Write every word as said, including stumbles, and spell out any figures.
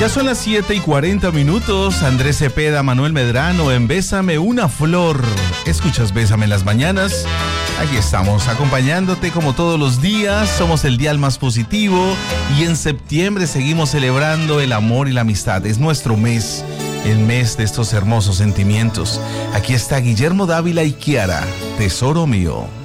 Ya son las siete y cuarenta minutos. Andrés Cepeda, Manuel Medrano en Bésame una Flor. Escuchas Bésame en las mañanas. Aquí estamos acompañándote como todos los días. Somos el dial más positivo y en septiembre seguimos celebrando el amor y la amistad. Es nuestro mes, el mes de estos hermosos sentimientos. Aquí está Guillermo Dávila y Kiara, Tesoro Mío.